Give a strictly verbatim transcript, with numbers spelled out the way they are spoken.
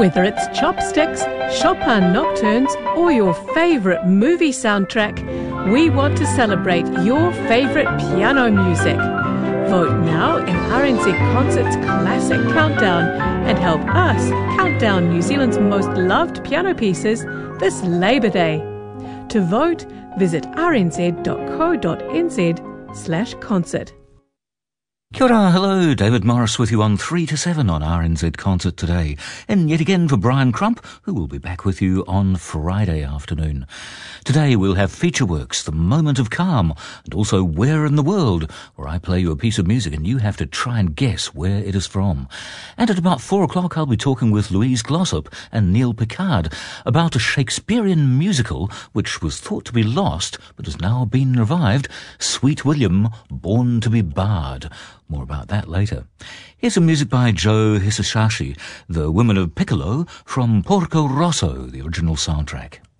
Whether it's Chopsticks, Chopin Nocturnes, or your favourite movie soundtrack, we want to celebrate your favourite piano music. Vote now in R N Z Concert's Classic Countdown and help us count down New Zealand's most loved piano pieces this Labour Day. To vote, visit rnz.co.nz slash concert. Kia ora, hello, David Morris with you on three to seven on R N Z Concert today. And yet again for Brian Crump, who will be back with you on Friday afternoon. Today we'll have Feature Works, The Moment of Calm, and also Where in the World, where I play you a piece of music and you have to try and guess where it is from. And at about four o'clock I'll be talking with Louise Glossop and Neil Picard about a Shakespearean musical which was thought to be lost but has now been revived, Sweet William, Born to be Bard. More about that later. Here's some music by Joe Hisaishi, the Women of Piccolo, from Porco Rosso, the original soundtrack.